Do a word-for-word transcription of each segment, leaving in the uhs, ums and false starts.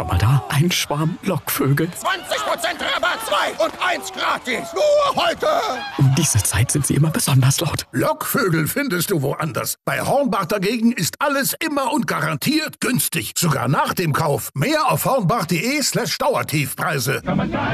schon mal da? Ein Schwarm Lockvögel. zwanzig Prozent Rabatt, zwei und eins gratis. Nur heute. Um diese Zeit sind sie immer besonders laut. Lockvögel findest du woanders. Bei Hornbach dagegen ist alles immer und garantiert günstig. Sogar nach dem Kauf. Mehr auf hornbach.de slash Dauertiefpreise.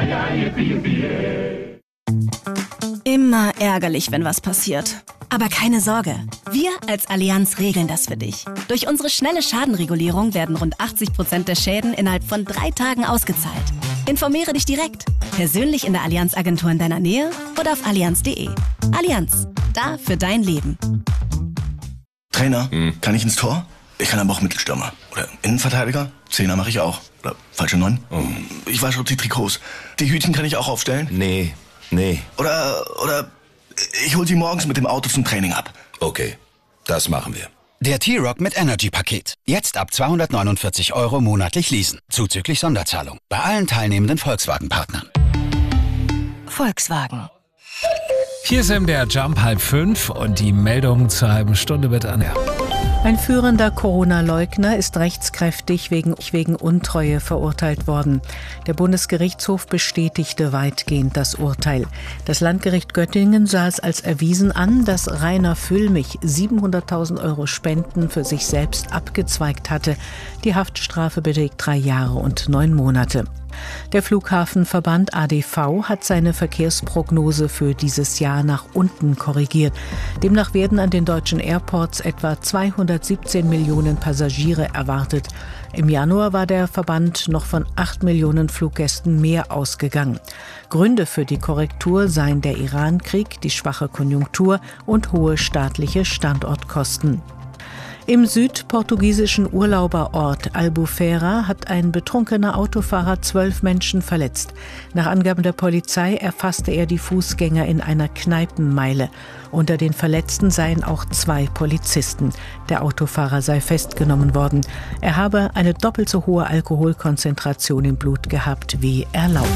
Immer ärgerlich, wenn was passiert. Aber keine Sorge, wir als Allianz regeln das für dich. Durch unsere schnelle Schadenregulierung werden rund achtzig Prozent der Schäden innerhalb von drei Tagen ausgezahlt. Informiere dich direkt, persönlich in der Allianz-Agentur in deiner Nähe oder auf allianz punkt de. Allianz, da für dein Leben. Trainer, hm. kann ich ins Tor? Ich kann aber auch Mittelstürmer. Oder Innenverteidiger? Zehner mache ich auch. Oder falsche Neun? Oh. Ich wasche die Trikots. Die Hütchen kann ich auch aufstellen? Nee, nee. Oder, oder ich hol sie morgens mit dem Auto zum Training ab. Okay, das machen wir. Der T-Rock mit Energy-Paket. Jetzt ab zweihundertneunundvierzig Euro monatlich leasen. Zuzüglich Sonderzahlung. Bei allen teilnehmenden Volkswagen-Partnern. Volkswagen. Hier ist M D R Jump halb fünf und die Meldung zur halben Stunde wird an. Ein führender Corona-Leugner ist rechtskräftig wegen, wegen Untreue verurteilt worden. Der Bundesgerichtshof bestätigte weitgehend das Urteil. Das Landgericht Göttingen sah es als erwiesen an, dass Rainer Füllmich siebenhunderttausend Euro Spenden für sich selbst abgezweigt hatte. Die Haftstrafe beträgt drei Jahre und neun Monate. Der Flughafenverband A D V hat seine Verkehrsprognose für dieses Jahr nach unten korrigiert. Demnach werden an den deutschen Airports etwa zweihundertsiebzehn Millionen Passagiere erwartet. Im Januar war der Verband noch von acht Millionen Fluggästen mehr ausgegangen. Gründe für die Korrektur seien der Iran-Krieg, die schwache Konjunktur und hohe staatliche Standortkosten. Im südportugiesischen Urlauberort Albufeira hat ein betrunkener Autofahrer zwölf Menschen verletzt. Nach Angaben der Polizei erfasste er die Fußgänger in einer Kneipenmeile. Unter den Verletzten seien auch zwei Polizisten. Der Autofahrer sei festgenommen worden. Er habe eine doppelt so hohe Alkoholkonzentration im Blut gehabt wie erlaubt.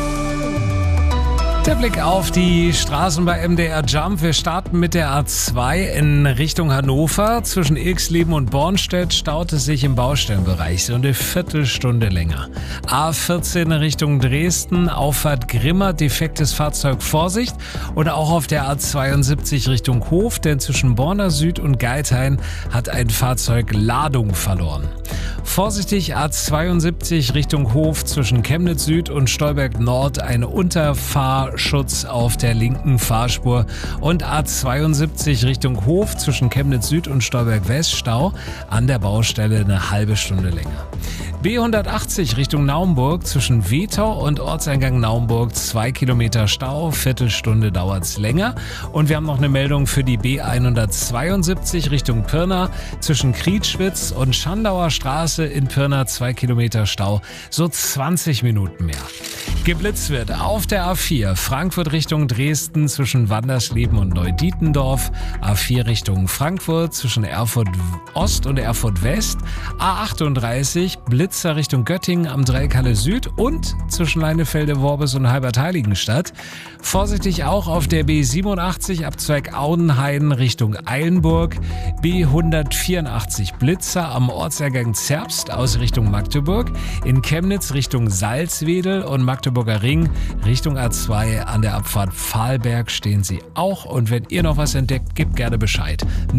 Der Blick auf die Straßen bei M D R Jump. Wir starten mit der A zwei in Richtung Hannover. Zwischen Ilksleben und Bornstedt staut es sich im Baustellenbereich so eine Viertelstunde länger. A vierzehn Richtung Dresden, Auffahrt Grimma, defektes Fahrzeug, Vorsicht. Und auch auf der A zweiundsiebzig Richtung Hof, denn zwischen Borna Süd und Geithain hat ein Fahrzeug Ladung verloren. Vorsichtig A zweiundsiebzig Richtung Hof, zwischen Chemnitz Süd und Stolberg Nord eine Unterfahrschutz auf der linken Fahrspur und A zweiundsiebzig Richtung Hof, zwischen Chemnitz Süd und Stolberg West Stau, an der Baustelle eine halbe Stunde länger. B hundertachtzig Richtung Naumburg, zwischen Wetau und Ortseingang Naumburg zwei Kilometer Stau, Viertelstunde dauert's länger. Und wir haben noch eine Meldung für die B hundertzweiundsiebzig Richtung Pirna, zwischen Krietschwitz und Schandauer Straße in Pirna zwei Kilometer Stau, so zwanzig Minuten mehr. Geblitzt wird auf der A vier, Frankfurt Richtung Dresden, zwischen Wandersleben und Neudietendorf, A vier Richtung Frankfurt, zwischen Erfurt Ost und Erfurt West, A achtunddreißig, Blitzer Richtung Göttingen am Dreieckhalle Süd und zwischen Leinefelde, Worbis und Halbertheiligenstadt. Vorsichtig auch auf der B siebenundachtzig, Abzweig Audenhain Richtung Eilenburg, B hundertvierundachtzig, Blitzer am Ortseingang Zerbst aus Richtung Magdeburg, in Chemnitz Richtung Salzwedel und Magdeburger Ring Richtung A zwei an der Abfahrt Pfahlberg stehen sie auch. Und wenn ihr noch was entdeckt, gebt gerne Bescheid.